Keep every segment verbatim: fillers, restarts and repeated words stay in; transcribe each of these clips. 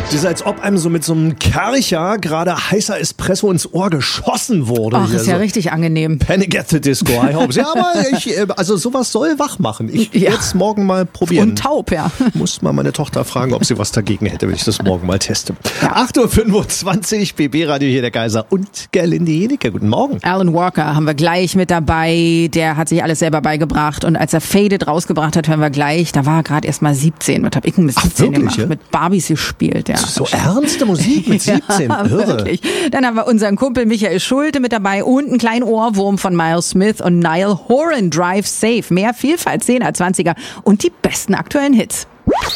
Das ist, als ob einem so mit so einem Kercher gerade heißer Espresso ins Ohr geschossen wurde. Ach, ist also, ja richtig angenehm. Panic at the Disco, I hope. Ja, aber ich, also sowas soll wach machen. Ich Ja. werde es morgen mal probieren. Und taub, ja. Muss mal meine Tochter fragen, ob sie was dagegen hätte, wenn ich das morgen mal teste. acht Uhr fünfundzwanzig, B B-Radio, hier der Kaiser und Gerlinde Jenecke. Guten Morgen. Alan Walker haben wir gleich mit dabei. Der hat sich alles selber beigebracht. Und als er Faded rausgebracht hat, hören wir gleich, da war er gerade erst mal siebzehn. Was hab ich denn mit siebzehn wirklich, gemacht? ja? Mit Barbies gespielt, ja. So ernste Musik mit siebzehn. Ja, Irre. wirklich. Dann haben wir unseren Kumpel Michael Schulte mit dabei und einen kleinen Ohrwurm von Miles Smith und Niall Horan, Drive Safe. Mehr Vielfalt, zehner, zwanziger und die besten aktuellen Hits.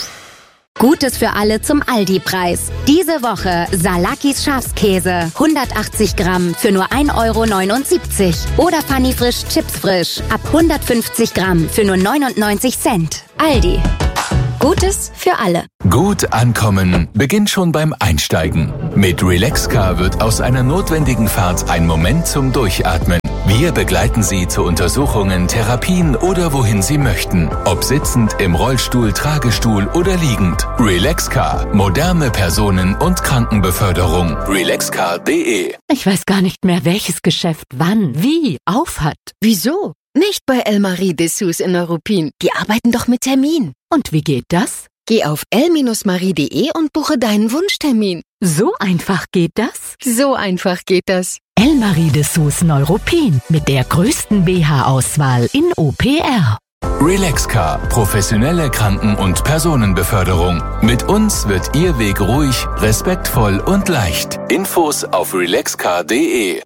Gutes für alle zum Aldi-Preis. Diese Woche Salakis Schafskäse. hundertachtzig Gramm für nur ein Euro neunundsiebzig. Oder Funny Frisch Chips Frisch. Ab hundertfünfzig Gramm für nur neunundneunzig Cent. Aldi. Gutes für alle. Gut ankommen beginnt schon beim Einsteigen. Mit Relaxcar wird aus einer notwendigen Fahrt ein Moment zum Durchatmen. Wir begleiten Sie zu Untersuchungen, Therapien oder wohin Sie möchten. Ob sitzend, im Rollstuhl, Tragestuhl oder liegend. Relaxcar. Moderne Personen- und Krankenbeförderung. relaxcar punkt de. Ich weiß gar nicht mehr, welches Geschäft wann, wie, aufhat. Wieso? Nicht bei Elmarie Dessous in Neuruppin. Die arbeiten doch mit Termin. Und wie geht das? Geh auf el marie punkt de und buche deinen Wunschtermin. So einfach geht das? So einfach geht das. Elmarie Dessous Neuruppin mit der größten B H-Auswahl in O P R. Relaxcar. Professionelle Kranken- und Personenbeförderung. Mit uns wird Ihr Weg ruhig, respektvoll und leicht. Infos auf relaxcar punkt de.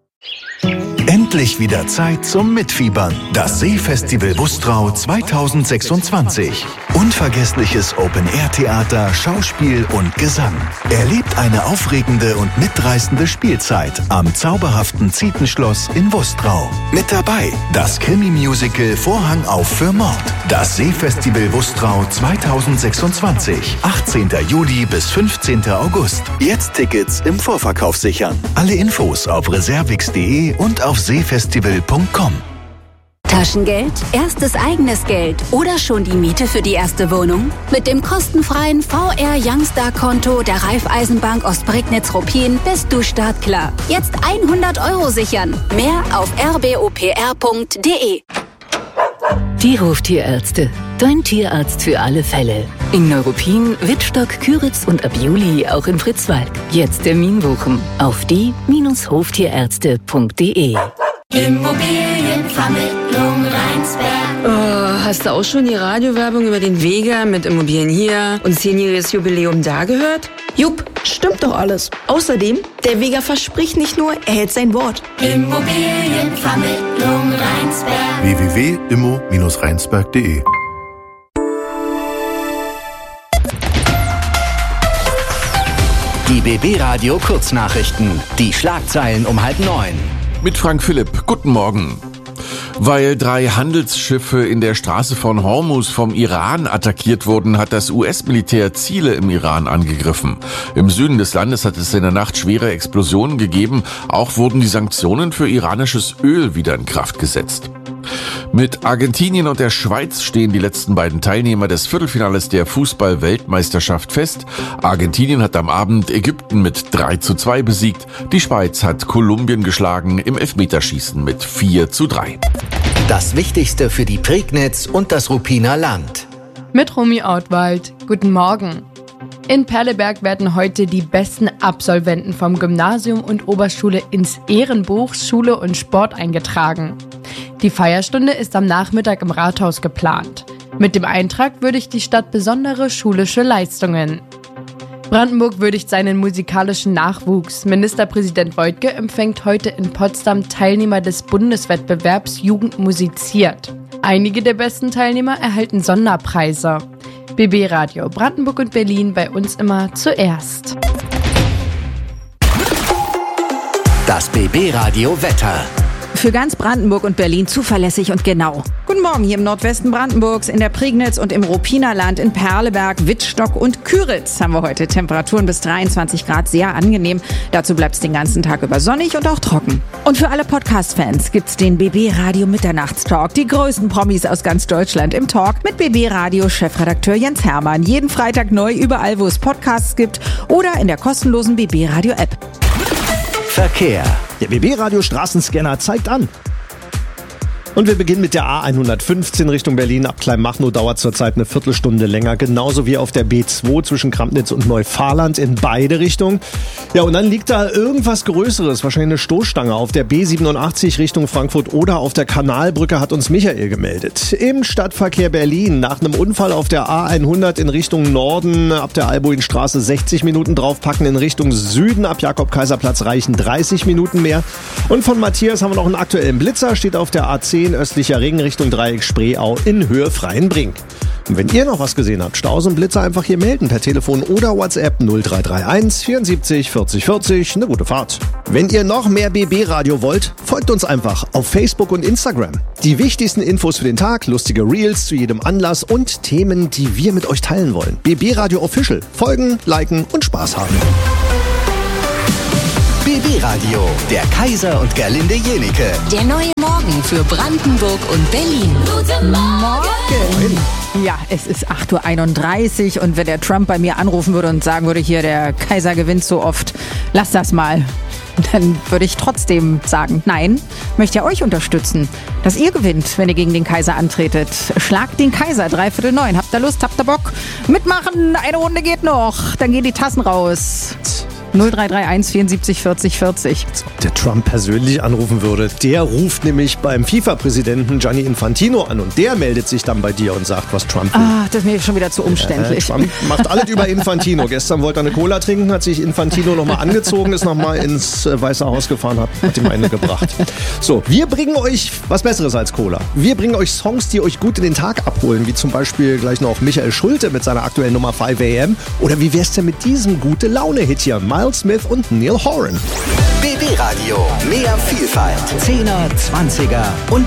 Endlich wieder Zeit zum Mitfiebern. Das Seefestival Wustrau zweitausendsechsundzwanzig. Unvergessliches Open-Air-Theater, Schauspiel und Gesang. Erlebt eine aufregende und mitreißende Spielzeit am zauberhaften Zietenschloss in Wustrau. Mit dabei das Krimi-Musical Vorhang auf für Mord. Das Seefestival Wustrau zweitausendsechsundzwanzig. achtzehnter Juli bis fünfzehnter August. Jetzt Tickets im Vorverkauf sichern. Alle Infos auf reservix punkt de und auf seefestival punkt com. Taschengeld, erstes eigenes Geld oder schon die Miete für die erste Wohnung? Mit dem kostenfreien V R Youngstar Konto der Raiffeisenbank Ostprignitz-Ruppin bist du startklar. Jetzt hundert Euro sichern. Mehr auf r b o p r punkt de. Die Hoftierärzte. Dein Tierarzt für alle Fälle. In Neuruppin, Wittstock, Küritz und ab Juli auch in Fritzwalk. Jetzt Termin buchen auf die Hoftierärzte punkt de. Immobilienvermittlung Rheinsberg. Oh, hast du auch schon die Radiowerbung über den Vega mit Immobilien hier und zehnjähriges Jubiläum da gehört? Jupp, stimmt doch alles. Außerdem, der Vega verspricht nicht nur, er hält sein Wort. Immobilienvermittlung Rheinsberg. w w w punkt immo Bindestrich rheinsberg punkt de. Die B B-Radio Kurznachrichten. Die Schlagzeilen um halb neun. Mit Frank Philipp. Guten Morgen. Weil drei Handelsschiffe in der Straße von Hormuz vom Iran attackiert wurden, hat das U S-Militär Ziele im Iran angegriffen. Im Süden des Landes hat es in der Nacht schwere Explosionen gegeben. Auch wurden die Sanktionen für iranisches Öl wieder in Kraft gesetzt. Mit Argentinien und der Schweiz stehen die letzten beiden Teilnehmer des Viertelfinales der Fußball-Weltmeisterschaft fest. Argentinien hat am Abend Ägypten mit drei zu zwei besiegt. Die Schweiz hat Kolumbien geschlagen im Elfmeterschießen mit vier zu drei. Das Wichtigste für die Prignitz und das Ruppiner Land. Mit Romy Ortwald. Guten Morgen. In Perleberg werden heute die besten Absolventen vom Gymnasium und Oberschule ins Ehrenbuch Schule und Sport eingetragen. Die Feierstunde ist am Nachmittag im Rathaus geplant. Mit dem Eintrag würdigt die Stadt besondere schulische Leistungen. Brandenburg würdigt seinen musikalischen Nachwuchs. Ministerpräsident Woidke empfängt heute in Potsdam Teilnehmer des Bundeswettbewerbs Jugend musiziert. Einige der besten Teilnehmer erhalten Sonderpreise. B B-Radio Brandenburg und Berlin, bei uns immer zuerst. Das B B-Radio Wetter. Für ganz Brandenburg und Berlin zuverlässig und genau. Guten Morgen hier im Nordwesten Brandenburgs, in der Prignitz und im Rupinerland, in Perleberg, Wittstock und Küritz haben wir heute Temperaturen bis dreiundzwanzig Grad, sehr angenehm. Dazu bleibt es den ganzen Tag über sonnig und auch trocken. Und für alle Podcast-Fans gibt's den B B Radio Mitternachtstalk. Die größten Promis aus ganz Deutschland im Talk mit B B Radio Chefredakteur Jens Hermann. Jeden Freitag neu überall, wo es Podcasts gibt oder in der kostenlosen B B Radio App. Verkehr. Der B B Radio Straßenscanner zeigt an. Und wir beginnen mit der A hundertfünfzehn Richtung Berlin. Ab Kleinmachnow dauert zurzeit eine Viertelstunde länger. Genauso wie auf der B zwei zwischen Krampnitz und Neufahrland in beide Richtungen. Ja, und dann liegt da irgendwas Größeres, wahrscheinlich eine Stoßstange. Auf der B siebenundachtzig Richtung Frankfurt oder auf der Kanalbrücke hat uns Michael gemeldet. Im Stadtverkehr Berlin nach einem Unfall auf der A hundert in Richtung Norden ab der Albuinstraße sechzig Minuten draufpacken. In Richtung Süden ab Jakob-Kaiser-Platz reichen dreißig Minuten mehr. Und von Matthias haben wir noch einen aktuellen Blitzer. Steht auf der A zehn östlicher Ring Richtung Dreieck Spreeau in Höhe Freienbrink. Und wenn ihr noch was gesehen habt, Staus und Blitzer einfach hier melden per Telefon oder WhatsApp null drei drei eins vierundsiebzig vierzig vierzig. Eine gute Fahrt. Wenn ihr noch mehr B B-Radio wollt, folgt uns einfach auf Facebook und Instagram. Die wichtigsten Infos für den Tag, lustige Reels zu jedem Anlass und Themen, die wir mit euch teilen wollen. B B-Radio Official. Folgen, liken und Spaß haben. B B-Radio, der Kaiser und Gerlinde Jenike. Der neue Morgen für Brandenburg und Berlin. Guten Morgen. Ja, es ist acht Uhr einunddreißig und wenn der Trump bei mir anrufen würde und sagen würde, hier, der Kaiser gewinnt so oft, lass das mal. Dann würde ich trotzdem sagen, nein, möchte ja euch unterstützen, dass ihr gewinnt, wenn ihr gegen den Kaiser antretet. Schlagt den Kaiser, dreiviertel neun. Habt ihr Lust, habt ihr Bock? Mitmachen, eine Runde geht noch. Dann gehen die Tassen raus. null drei drei eins vierundsiebzig vierzig vierzig. Der Trump persönlich anrufen würde, der ruft nämlich beim FIFA-Präsidenten Gianni Infantino an und der meldet sich dann bei dir und sagt, was Trump will. Ah, das ist mir schon wieder zu umständlich. Äh, Trump macht alles über Infantino. Gestern wollte er eine Cola trinken, hat sich Infantino nochmal angezogen, ist nochmal ins äh, Weiße Haus gefahren, hat, hat ihm eine gebracht. So, wir bringen euch was Besseres als Cola. Wir bringen euch Songs, die euch gut in den Tag abholen, wie zum Beispiel gleich noch Michael Schulte mit seiner aktuellen Nummer fünf a m. Oder wie wär's denn mit diesem Gute-Laune-Hit hier? Miles Smith und Neil Horan. B B-Radio, mehr Vielfalt. Zehner, Zwanziger und